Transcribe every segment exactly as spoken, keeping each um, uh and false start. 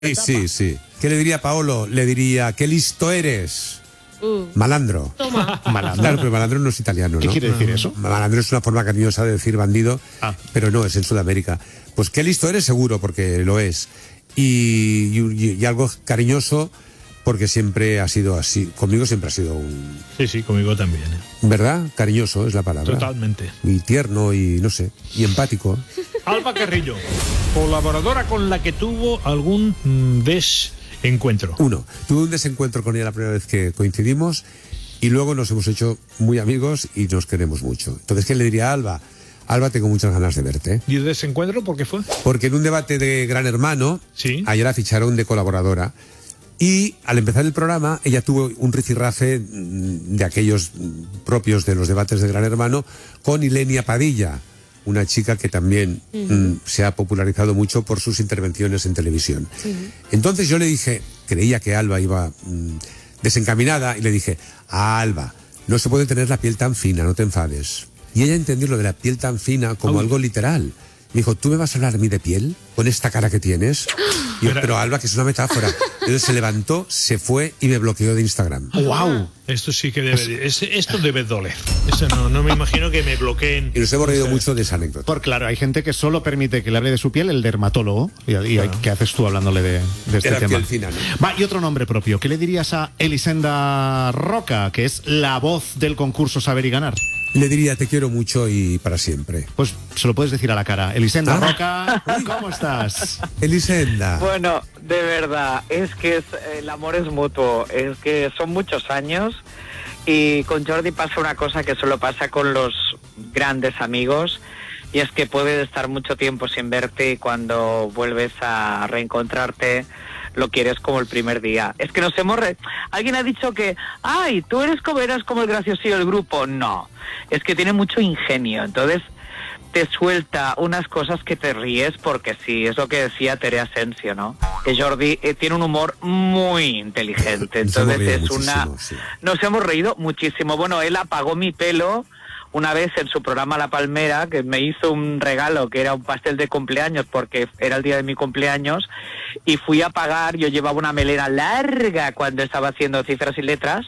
Sí, sí, sí. ¿Qué le diría a Paolo? Le diría, qué listo eres. Uh, malandro. Toma. Malandro. Claro, pero malandro no es italiano, ¿no? ¿Qué quiere decir eso? Malandro es una forma cariñosa de decir bandido, ah. pero no, es en Sudamérica. Pues qué listo eres, seguro, porque lo es. Y, y, y algo cariñoso, porque siempre ha sido así. Conmigo siempre ha sido un... Sí, sí, conmigo también. ¿eh? ¿Verdad? Cariñoso es la palabra. Totalmente. Y tierno y, no sé, y empático. Alba Carrillo, colaboradora con la que tuvo algún mm, desencuentro. Uno, tuve un desencuentro con ella la primera vez que coincidimos y luego nos hemos hecho muy amigos y nos queremos mucho. Entonces, ¿qué le diría a Alba? Alba, tengo muchas ganas de verte. ¿Y el desencuentro por qué fue? Porque en un debate de Gran Hermano, ¿sí? Ayer la ficharon de colaboradora. Y al empezar el programa, ella tuvo un rifirrafe de aquellos propios de los debates de Gran Hermano con Ilenia Padilla, una chica que también uh-huh. mm, se ha popularizado mucho por sus intervenciones en televisión. Uh-huh. Entonces yo le dije, creía que Alba iba mm, desencaminada, y le dije, ah, Alba, no se puede tener la piel tan fina, no te enfades. Y ella entendió lo de la piel tan fina como oh. algo literal. Me dijo, ¿tú me vas a hablar a mí de piel? ¿Con esta cara que tienes? Y yo, pero Alba, que es una metáfora. Entonces se levantó, se fue y me bloqueó de Instagram. ¡Wow! Esto sí que debe, es, esto debe doler. Eso no, no me imagino que me bloqueen. Y nos hemos reído mucho de esa anécdota. Por claro, hay gente que solo permite que le hable de su piel el dermatólogo. ¿Y, y claro. ¿Qué haces tú hablándole de, de este Era tema? Piel fina, ¿no? Va, y otro nombre propio. ¿Qué le dirías a Elisenda Roca, que es la voz del concurso Saber y Ganar? Le diría, te quiero mucho y para siempre. Pues se lo puedes decir a la cara. Elisenda Roca, ¿cómo estás? Elisenda. Bueno, de verdad, es que es, el amor es mutuo, es que son muchos años y con Jordi pasa una cosa que solo pasa con los grandes amigos, y es que puedes estar mucho tiempo sin verte y cuando vuelves a reencontrarte lo quieres como el primer día. Es que nos hemos... Re... Alguien ha dicho que, ay, tú eres como, eras como el graciosillo del grupo. No, es que tiene mucho ingenio, entonces te suelta unas cosas que te ríes porque sí, es lo que decía Tere Asensio, ¿no? Que Jordi eh, tiene un humor muy inteligente, entonces es una... Sí. Nos hemos reído muchísimo. Bueno, él apagó mi pelo una vez en su programa La Palmera, que me hizo un regalo que era un pastel de cumpleaños porque era el día de mi cumpleaños, y fui a pagar. Yo llevaba una melena larga cuando estaba haciendo Cifras y Letras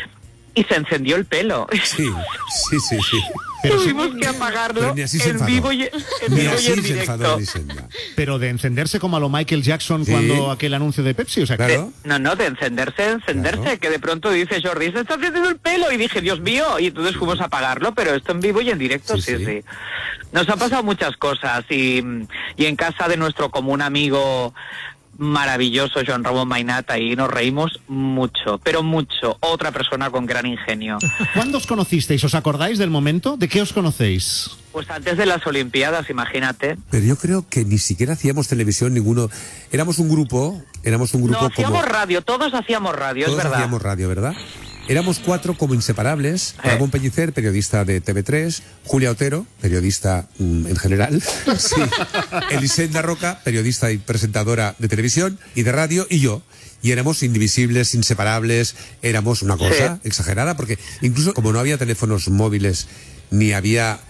y se encendió el pelo. Sí, sí, sí, sí. Pero tuvimos sí, que apagarlo en vivo y en, ni vivo así y en se directo. Pero de encenderse como a lo Michael Jackson, sí, cuando aquel anuncio de Pepsi, o sea, claro. De, no, no, de encenderse, de encenderse, claro. Que de pronto dice Jordi, se está encendiendo el pelo, y dije, Dios mío, y entonces sí. fuimos a apagarlo, pero esto en vivo y en directo, sí, sí, sí. sí. Nos han pasado muchas cosas, y, y en casa de nuestro común amigo maravilloso Joan Ramón Mainat, ahí nos reímos mucho, pero mucho. Otra persona con gran ingenio. ¿Cuándo os conocisteis? ¿Os acordáis del momento? ¿De qué os conocéis? Pues antes de las Olimpiadas, imagínate. Pero yo creo que ni siquiera hacíamos televisión ninguno. Éramos un grupo, éramos un grupo No, hacíamos como... radio, todos hacíamos radio, todos es verdad. Todos hacíamos radio, ¿verdad? Éramos cuatro como inseparables. Eh. Ramón Pellicer, periodista de T V tres, Julia Otero, periodista mmm, en general, sí. Elisenda Roca, periodista y presentadora de televisión y de radio, y yo. Y éramos indivisibles, inseparables, éramos una cosa sí. exagerada, porque incluso como no había teléfonos móviles, ni había...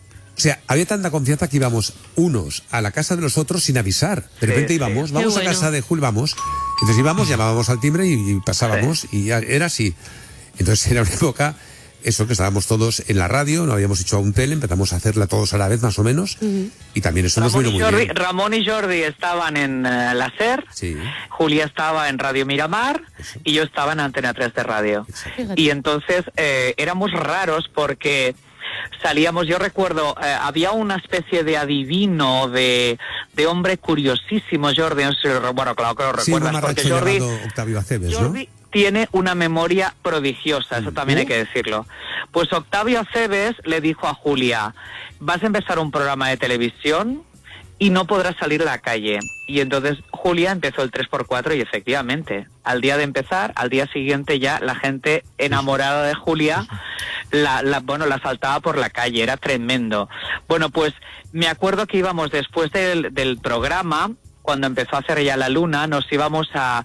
O sea, había tanta confianza que íbamos unos a la casa de los otros sin avisar. De repente sí, íbamos, sí. vamos Qué a bueno. casa de Jul, vamos. Entonces íbamos, llamábamos al timbre y, y pasábamos, sí. y ya era así. Entonces era una época, eso, que estábamos todos en la radio, no habíamos hecho aún tele, empezamos a hacerla todos a la vez más o menos, uh-huh. y también eso Ramón nos vino muy Jordi, bien. Ramón y Jordi estaban en uh, la SER, sí. Julia estaba en Radio Miramar, eso. Y yo estaba en Antena tres de Radio. Exacto. Y entonces eh, éramos raros porque... salíamos, yo recuerdo, eh, había una especie de adivino, de, de hombre curiosísimo, Jordi, no sé, bueno, claro que lo recuerdas, sí, porque Jordi, Octavio Aceves, Jordi ¿no? tiene una memoria prodigiosa, eso también uh. hay que decirlo. Pues Octavio Aceves le dijo a Julia, vas a empezar un programa de televisión y no podrás salir a la calle. Y entonces Julia empezó el tres por cuatro y efectivamente, al día de empezar, al día siguiente ya la gente enamorada de Julia, la, la, bueno, la saltaba por la calle, era tremendo. Bueno, pues me acuerdo que íbamos después del, del programa, cuando empezó a hacer ya la luna, nos íbamos a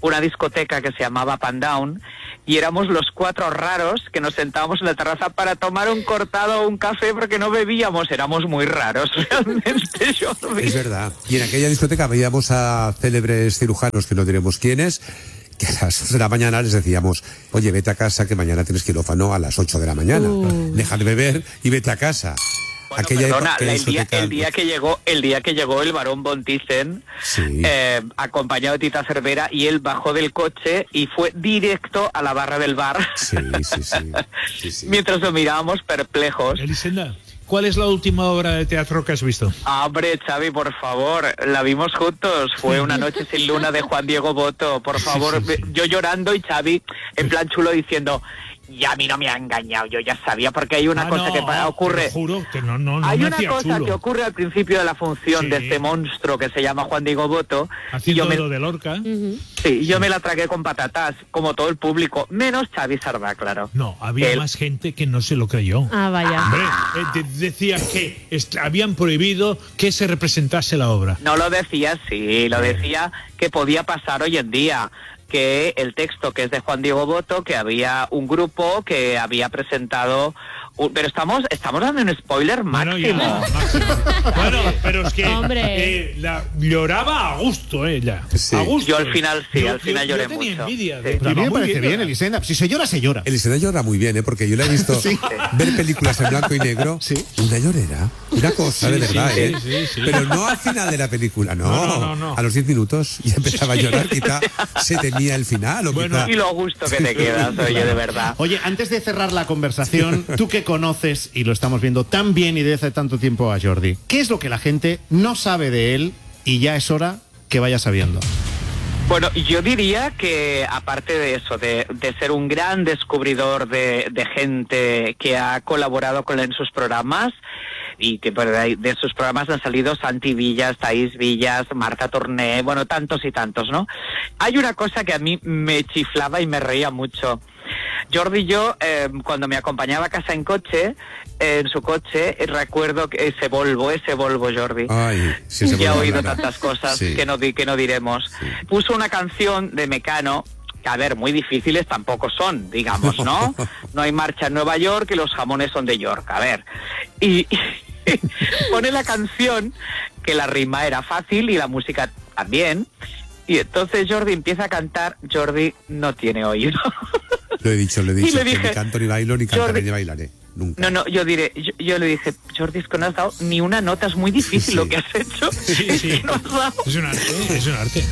una discoteca que se llamaba Pan Down, y éramos los cuatro raros que nos sentábamos en la terraza para tomar un cortado o un café porque no bebíamos, éramos muy raros realmente, Jordi. Es verdad. Y en aquella discoteca veíamos a célebres cirujanos, que no diremos quiénes, que a las dos de la mañana les decíamos, oye, vete a casa que mañana tienes quirófano a las ocho de la mañana. Uh. Deja de beber y vete a casa. Bueno, aquella perdona, época, el, día, el día que llegó el día que llegó el barón von Thyssen, sí. eh, acompañado de Tita Cervera, y él bajó del coche y fue directo a la barra del bar. Sí, sí, sí. sí, sí. Mientras lo mirábamos perplejos. Elisenda, ¿cuál es la última obra de teatro que has visto? Ah, hombre, Xavi, por favor, la vimos juntos. Fue Una noche sin luna de Juan Diego Boto. Por favor, sí, sí, sí. Yo llorando y Xavi en plan chulo diciendo... Y a mí no me ha engañado, yo ya sabía, porque hay una ah, cosa no, que ocurre. Te juro que no, no, no hay me una cosa chulo. que ocurre al principio de la función sí. de este monstruo que se llama Juan Diego Boto. Haciendo yo me, lo de Lorca. Uh-huh. Sí, yo me la tragué con patatas, como todo el público, menos Xavi Sardá, claro. No, había Él... más gente que no se lo creyó. Ah, vaya. Hombre, eh, de- decía que est- habían prohibido que se representase la obra. No lo decía, sí, lo decía que podía pasar hoy en día. Que el texto, que es de Juan Diego Boto, que había un grupo que había presentado... Un, pero estamos estamos dando un spoiler máximo. Bueno, ya, máximo. Bueno, pero es que Hombre. Eh, la, lloraba a gusto ella. Sí. A gusto. Yo al final sí, yo, al final yo, lloré yo tenía mucho. Envidia Sí. de, A mí me parece bien, bien, Elisenda. Si se llora, se llora. Elisenda llora muy bien, ¿eh? Porque yo la he visto sí. ver películas en blanco y negro. Sí. Una llorera. Una cosa, sí, de verdad, sí, ¿eh? Sí, sí, sí. Pero no al final de la película, no. No, no, no, no. A los diez minutos ya empezaba a llorar, quizá se temía el final. O Bueno, quizá... Y lo gusto que te quedas, oye, de verdad. Oye, antes de cerrar la conversación, tú que conoces, y lo estamos viendo tan bien y desde hace tanto tiempo a Jordi, ¿qué es lo que la gente no sabe de él y ya es hora que vaya sabiendo? Bueno, yo diría que aparte de eso, de, de ser un gran descubridor de, de gente que ha colaborado con él en sus programas, y que de, de sus programas han salido Santi Villas, Thais Villas, Marta Torné, bueno, tantos y tantos, ¿no? Hay una cosa que a mí me chiflaba y me reía mucho. Jordi y yo, eh, cuando me acompañaba a casa en coche, eh, en su coche, eh, recuerdo que ese Volvo, ese Volvo, Jordi. Ay, sí, ese ya he Volvo, oído claro. tantas cosas Sí. que no di, que no diremos. Sí. Puso una canción de Mecano, que a ver, muy difíciles tampoco son, digamos, ¿no? No hay marcha en Nueva York y los jamones son de York, a ver. Y, y pone la canción, que la rima era fácil y la música también. Y entonces Jordi empieza a cantar. Jordi no tiene oído. Lo he dicho, lo he dicho, le dije, que ni canto ni bailo, ni cantaré Jordi, ni bailaré. Nunca. No, no, yo diré, yo, yo le dije, Jordi, es que no has dado ni una nota, es muy difícil sí. lo que has hecho. Sí, es sí. que no has dado. Es un arte, es un arte.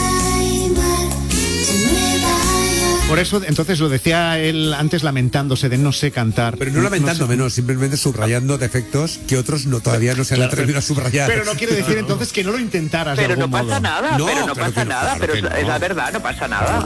Por eso, entonces, lo decía él antes lamentándose de no sé cantar. Pero no lamentándome, no, sé. no, simplemente subrayando defectos que otros no todavía no se han claro, atrevido a subrayar. Pero no quiere decir entonces que no lo intentaras pero de algún no pasa modo. nada, no, pero no claro pasa no, nada, claro pero no. es la verdad, no pasa nada.